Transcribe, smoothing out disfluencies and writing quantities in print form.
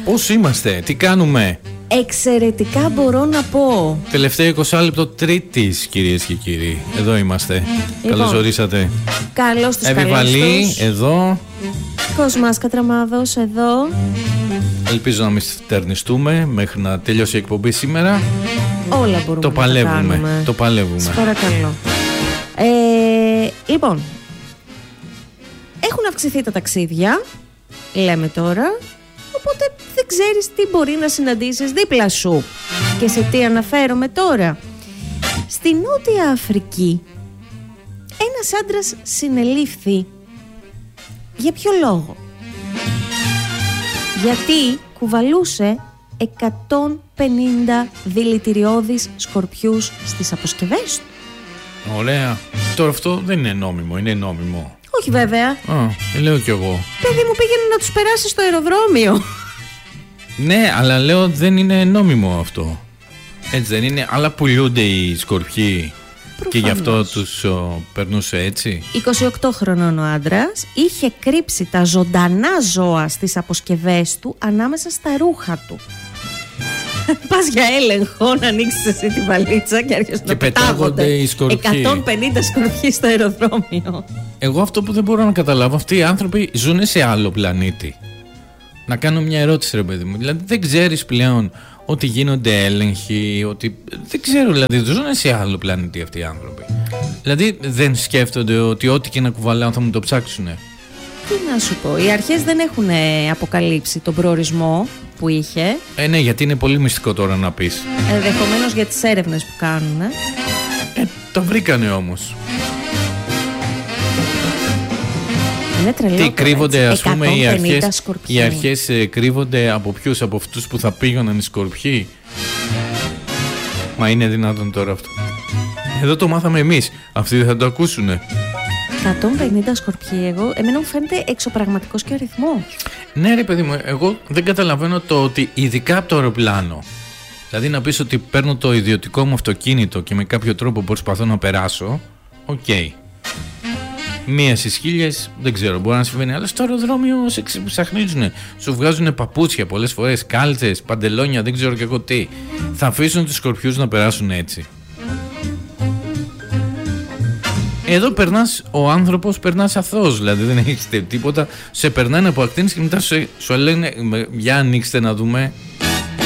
Πώς είμαστε, τι κάνουμε? Εξαιρετικά μπορώ να πω. Τελευταίο 20 λεπτό Τρίτης, κυρίες και κύριοι. Εδώ είμαστε. Λοιπόν, καλώς ορίσατε. Καλώς τους Επιβαλή, εδώ. Κοσμάς Κατραμάδος, εδώ. Ελπίζω να μην στερνιστούμε μέχρι να τελειώσει η εκπομπή σήμερα. Όλα μπορούμε το να παλεύουμε, τα κάνουμε. το παλεύουμε. Σας παρακαλώ. Λοιπόν, έχουν αυξηθεί τα ταξίδια, λέμε τώρα, οπότε δεν ξέρεις τι μπορεί να συναντήσεις δίπλα σου. Και σε τι αναφέρομαι τώρα? Στη Νότια Αφρική ένας άντρας συνελήφθη. Για ποιο λόγο? Γιατί κουβαλούσε 150 δηλητηριώδεις σκορπιούς στις αποσκευές του. Ωραία. Τώρα αυτό δεν είναι νόμιμο, είναι νόμιμο? Όχι βέβαια. Λέω κι εγώ. Παιδί μου, πήγαινε να τους περάσει στο αεροδρόμιο. Ναι, αλλά λέω δεν είναι νόμιμο αυτό. Έτσι δεν είναι? Αλλά πουλούνται οι σκορπιοί. Προφανώς. Και γι' αυτό τους περνούσε έτσι. 28 χρονών ο άντρας είχε κρύψει τα ζωντανά ζώα στις αποσκευές του ανάμεσα στα ρούχα του. Πας για έλεγχο να ανοίξεις εσύ τη βαλίτσα και έρχεσαι να πετάγονται οι σκορπιοί. 150 σκορπιοί στο αεροδρόμιο. Εγώ αυτό που δεν μπορώ να καταλάβω, αυτοί οι άνθρωποι ζουν σε άλλο πλανήτη. Να κάνω μια ερώτηση, ρε παιδί μου. Δηλαδή δεν ξέρεις πλέον ότι γίνονται έλεγχοι, ότι δεν ξέρω, δηλαδή ζουν σε άλλο πλανήτη αυτοί οι άνθρωποι. Δηλαδή δεν σκέφτονται ότι ό,τι και να κουβαλάω θα μου το ψάξουνε? Τι να σου πω, οι αρχές δεν έχουν αποκαλύψει τον προορισμό που είχε. Ναι, γιατί είναι πολύ μυστικό τώρα να πεις. Ενδεχομένως για τις έρευνες που κάνουν. Το βρήκανε όμως. Είναι τρελό. Τι κρύβονται, ας πούμε, οι αρχές κρύβονται από ποιους? Από αυτούς που θα πήγαιναν οι σκορπιοί? Μα είναι δυνατόν τώρα αυτό? Εδώ το μάθαμε εμείς. Αυτοί δεν θα το ακούσουνε. 150 σκορπιοί, εμένα μου φαίνεται εξωπραγματικός και αριθμός. Ναι ρε παιδί μου, εγώ δεν καταλαβαίνω το ότι ειδικά από το αεροπλάνο, δηλαδή να πεις ότι παίρνω το ιδιωτικό μου αυτοκίνητο και με κάποιο τρόπο προσπαθώ να περάσω, οκ. Μία στις 1000, δεν ξέρω, μπορεί να συμβαίνει, αλλά στο αεροδρόμιο σε ψαχνίζουνε, σου βγάζουν παπούτσια πολλές φορές, κάλτσες, παντελόνια, δεν ξέρω και εγώ τι. Θα αφήσουν τους σκορπιούς να περάσουν έτσι? Εδώ περνάς, ο άνθρωπος περνάς αθώος, δηλαδή δεν έχεις τίποτα, σε περνάνε από ακτίνες και μετά σου λένε για ανοίξτε να δούμε.